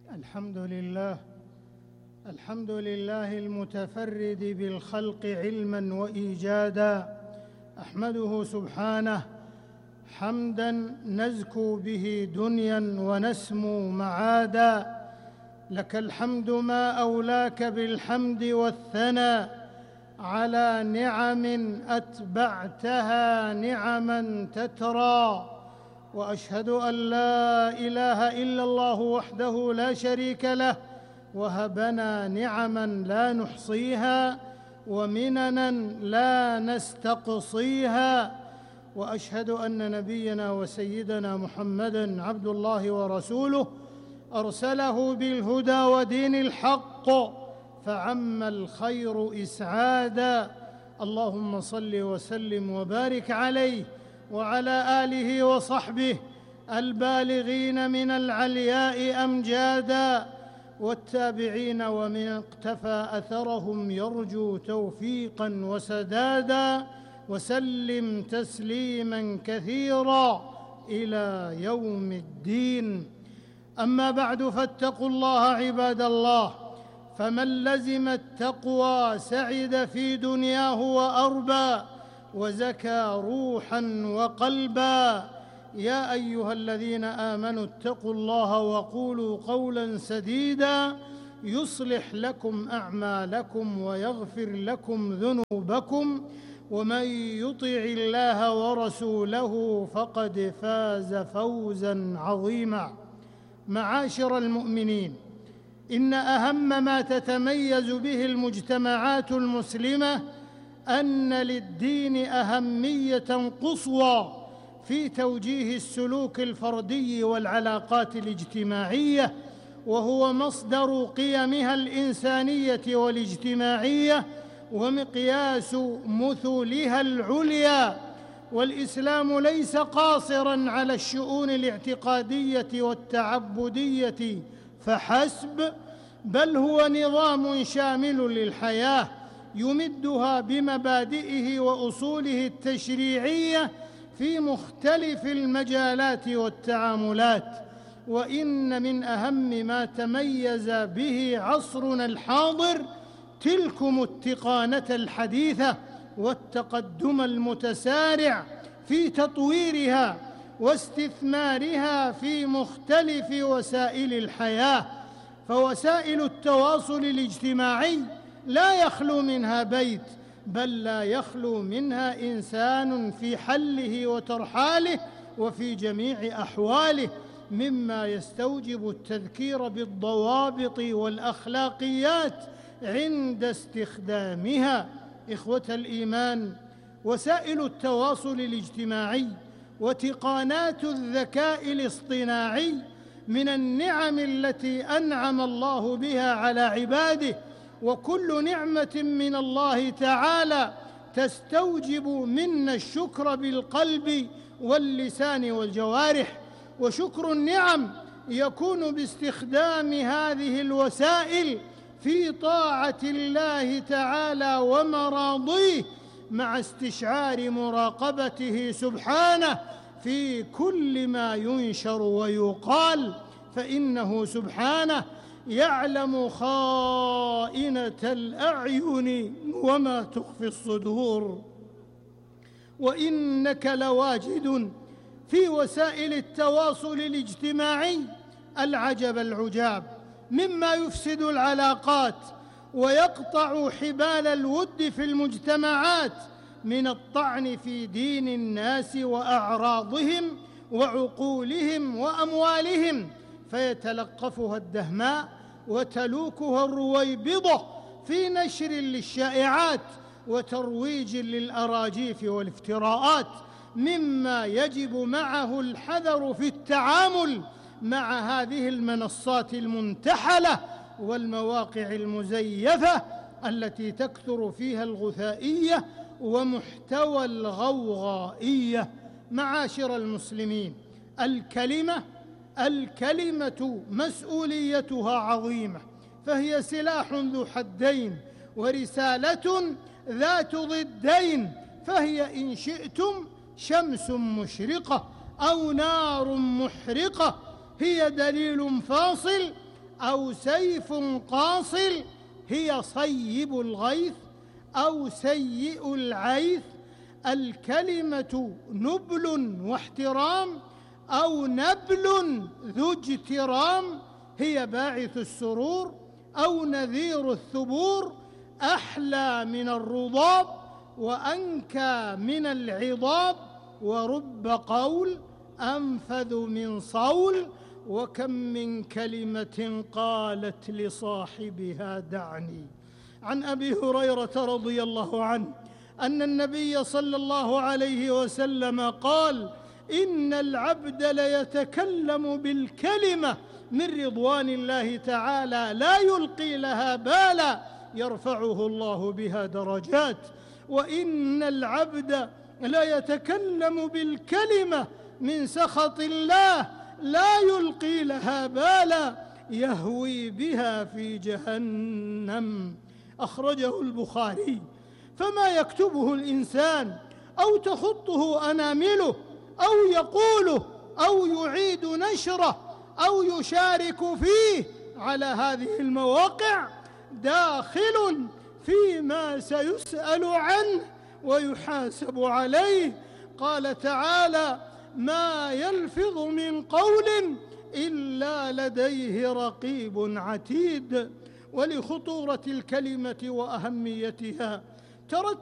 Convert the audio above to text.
الحمد لله المتفرد بالخلق علما وإيجادا، أحمده سبحانه حمدا نزكو به دنيا ونسمو معادا. لك الحمد ما أولاك بالحمد والثناء على نعم أتبعتها نعما تترى، وأشهد أن لا إله إلا الله وحده لا شريك له، وهبنا نعما لا نحصيها ومننا لا نستقصيها. وأشهد أن نبينا وسيدنا محمدًا عبد الله ورسوله، أرسله بالهدى ودين الحق فعم الخير إسعادا. اللهم صل وسلم وبارك عليه وعلى آله وصحبه البالغين من العلياء أمجادا، والتابعين ومن اقتفى أثرهم يرجو توفيقا وسدادا، وسلم تسليما كثيرا إلى يوم الدين. أما بعد، فاتقوا الله عباد الله، فمن لزم التقوى سعد في دنياه وأربى، وزكى روحا وقلبا. يا أيها الذين آمنوا اتقوا الله وقولوا قولا سديدا يصلح لكم أعمالكم ويغفر لكم ذنوبكم، ومن يطع الله ورسوله فقد فاز فوزا عظيما. معاشر المؤمنين، إن أهم ما تتميز به المجتمعات المسلمة أن للدين أهمية قصوى في توجيه السلوك الفردي والعلاقات الاجتماعية، وهو مصدر قيمها الإنسانية والاجتماعية ومقياس مثولها العليا. والإسلام ليس قاصراً على الشؤون الاعتقادية والتعبدية فحسب، بل هو نظام شامل للحياة يمدها بمبادئه وأصوله التشريعية في مختلف المجالات والتعاملات. وإن من أهم ما تميز به عصرنا الحاضر تلكم التقانة الحديثة والتقدم المتسارع في تطويرها واستثمارها في مختلف وسائل الحياة. فوسائل التواصل الاجتماعي لا يخلو منها بيت، بل لا يخلو منها إنسان في حله وترحاله وفي جميع أحواله، مما يستوجب التذكير بالضوابط والأخلاقيات عند استخدامها. إخوة الإيمان، وسائل التواصل الاجتماعي وتقانات الذكاء الاصطناعي من النعم التي أنعم الله بها على عباده، وكل نعمة من الله تعالى تستوجب منا الشكر بالقلب واللسان والجوارح. وشكر النعم يكون باستخدام هذه الوسائل في طاعة الله تعالى ومراضيه، مع استشعار مراقبته سبحانه في كل ما ينشر ويقال، فإنه سبحانه يعلم خائنة الأعين وما تخفي الصدور. وإنك لواجد في وسائل التواصل الاجتماعي العجب العجاب مما يفسد العلاقات ويقطع حبال الود في المجتمعات، من الطعن في دين الناس وأعراضهم وعقولهم وأموالهم، فيتلقفها الدهماء وتلوكها الرويبضة في نشر للشائعات وترويج للأراجيف والافتراءات، مما يجب معه الحذر في التعامل مع هذه المنصات المنتحلة والمواقع المزيفة التي تكثر فيها الغثائية ومحتوى الغوغائية. معاشر المسلمين، الكلمة مسؤوليتها عظيمة، فهي سلاح ذو حدين ورسالة ذات ضدين، فهي إن شئتم شمس مشرقة أو نار محرقة، هي دليل فاصل أو سيف قاصل هي صيب الغيث أو سيء العيث. الكلمة نبل واحترام أو نبل ذو اجترام هي باعث السرور أو نذير الثبور. أحلى من الرضاب وأنكى من العضاب، ورب قول أنفذ من صول، وكم من كلمة قالت لصاحبها دعني. عن أبي هريرة رضي الله عنه أن النبي صلى الله عليه وسلم قال: إن العبد ليتكلم بالكلمة من رضوان الله تعالى لا يلقي لها بالا يرفعه الله بها درجات، وإن العبد ليتكلم بالكلمة من سخط الله لا يلقي لها بالا يهوي بها في جهنم. أخرجه البخاري. فما يكتبه الإنسان أو تخطه أنامله أو يقوله أو يعيد نشره أو يشارك فيه على هذه المواقع داخل فيما سيسأل عنه ويحاسب عليه. قال تعالى: ما يلفظ من قول إلا لديه رقيب عتيد. ولخطورة الكلمة وأهميتها